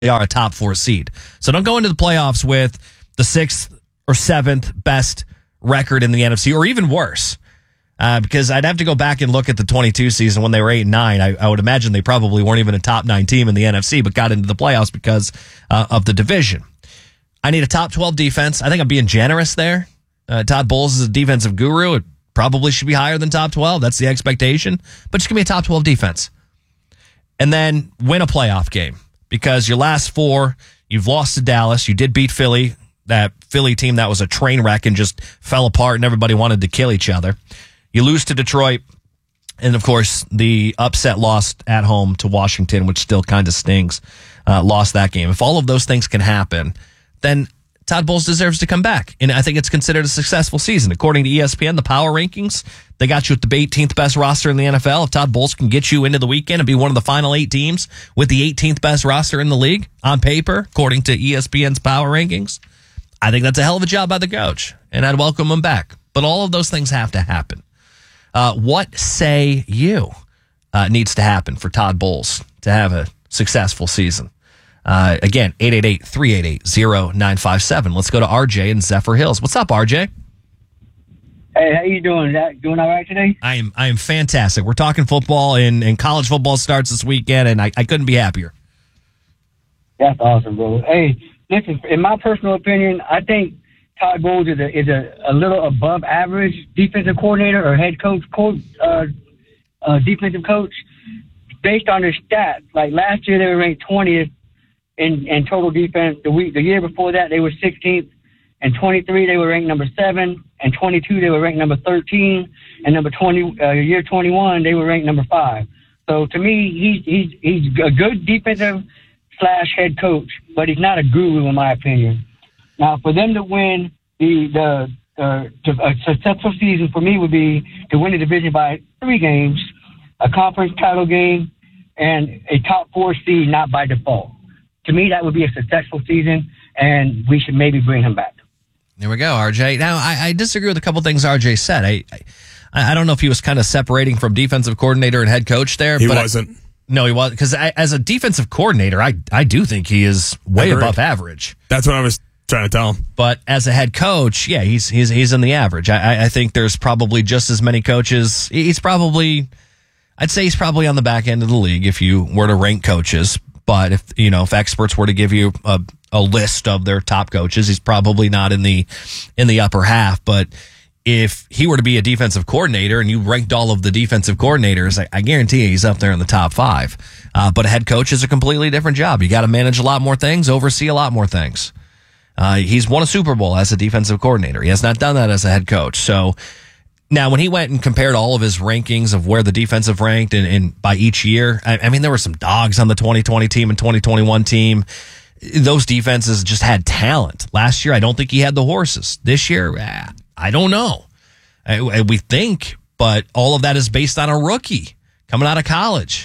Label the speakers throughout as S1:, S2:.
S1: they are a top 4 seed. So don't go into the playoffs with the 6th or 7th best record in the NFC, or even worse. Because I'd have to go back and look at the 22 season when they were 8-9. I would imagine they probably weren't even a top 9 team in the NFC, but got into the playoffs because of the division. I need a top 12 defense. I think I'm being generous there. Todd Bowles is a defensive guru. It probably should be higher than top 12. That's the expectation. But just give me a top 12 defense. And then win a playoff game. Because your last 4, you've lost to Dallas. You did beat Philly, that Philly team that was a train wreck and just fell apart and everybody wanted to kill each other. You lose to Detroit. And, of course, the upset loss at home to Washington, which still kind of stings, lost that game. If all of those things can happen, then Todd Bowles deserves to come back. And I think it's considered a successful season. According to ESPN, the power rankings, they got you at the 18th best roster in the NFL. If Todd Bowles can get you into the weekend and be one of the final 8 teams with the 18th best roster in the league on paper, according to ESPN's power rankings, I think that's a hell of a job by the coach. And I'd welcome him back. But all of those things have to happen. What say you needs to happen for Todd Bowles to have a successful season? Again, 888-388-0957. Let's go to RJ in Zephyr Hills. What's up, RJ?
S2: Hey, how you doing? Doing all right today?
S1: I am fantastic. We're talking football, and college football starts this weekend, and I couldn't be happier.
S2: That's awesome, bro. Hey, listen, in my personal opinion, I think Todd Bowles is a little above average defensive coordinator or head coach, defensive coach, based on their stats. Like last year, they were ranked 20th in total defense. The year before that, they were 16th. And 23, they were ranked number 7. And 22, they were ranked number 13. And year 21, they were ranked number 5. So to me, he's a good defensive / head coach, but he's not a guru in my opinion. Now, for them to win a successful season for me would be to win the division by 3 games, a conference title game, and a top 4 seed, not by default. To me, that would be a successful season, and we should maybe bring him back.
S1: There we go, RJ. Now, I disagree with a couple things RJ said. I don't know if he was kind of separating from defensive coordinator and head coach there.
S3: He wasn't.
S1: No, he wasn't. Because as a defensive coordinator, I do think he is way above average.
S3: That's what I was trying to tell him.
S1: But as a head coach, yeah, he's in the average. I think there's probably just as many coaches. I'd say he's probably on the back end of the league if you were to rank coaches. But if experts were to give you a list of their top coaches, he's probably not in the upper half. But if he were to be a defensive coordinator and you ranked all of the defensive coordinators, I guarantee he's up there in the top 5. But a head coach is a completely different job. You got to manage a lot more things, oversee a lot more things. He's won a Super Bowl as a defensive coordinator. He has not done that as a head coach. So now when he went and compared all of his rankings of where the defensive ranked and by each year, I mean, there were some dogs on the 2020 team and 2021 team. Those defenses just had talent. Last year, I don't think he had the horses. This year, I don't know. We think, but all of that is based on a rookie coming out of college.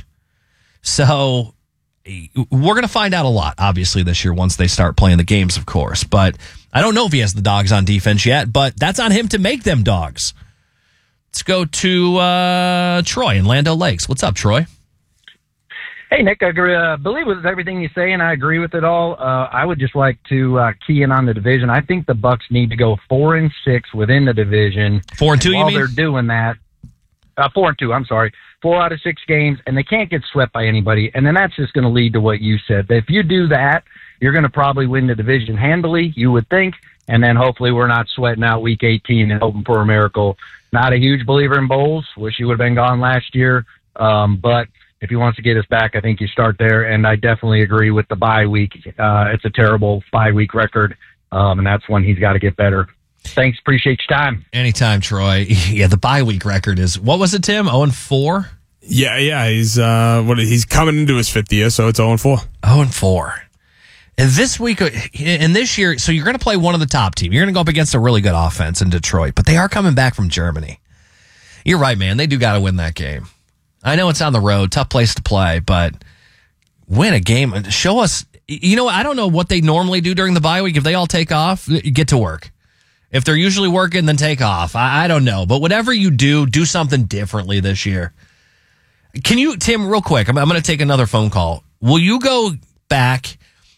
S1: So we're going to find out a lot, obviously, this year once they start playing the games, of course. But I don't know if he has the dogs on defense yet, but that's on him to make them dogs. Let's go to Troy in Land O'Lakes. What's up, Troy?
S4: Hey, Nick, I believe with everything you say, and I agree with it all. I would just like to key in on the division. I think the Bucs need to go 4-6 within the division.
S1: 4-2, you mean?
S4: While they're doing that, 4-2, I'm sorry. 4 out of 6 games, and they can't get swept by anybody. And then that's just going to lead to what you said. If you do that, you're going to probably win the division handily, you would think. And then hopefully we're not sweating out Week 18 and hoping for a miracle. Not a huge believer in Bowles. Wish he would have been gone last year. But if he wants to get us back, I think you start there. And I definitely agree with the bye week. It's a terrible bye-week record, and that's when he's got to get better. Thanks. Appreciate your time.
S1: Anytime, Troy. Yeah, the bye week record is, what was it, Tim? 0-4?
S3: Yeah. He's coming into his 5th year, so it's 0-4.
S1: 0-4. And this week, and this year, so you're going to play one of the top teams. You're going to go up against a really good offense in Detroit, but they are coming back from Germany. You're right, man. They do got to win that game. I know it's on the road, tough place to play, but win a game and show us. I don't know what they normally do during the bye week. If they all take off, get to work. If they're usually working, then take off. I don't know. But whatever you do something differently this year. Can you, Tim, real quick, I'm going to take another phone call. Will you go back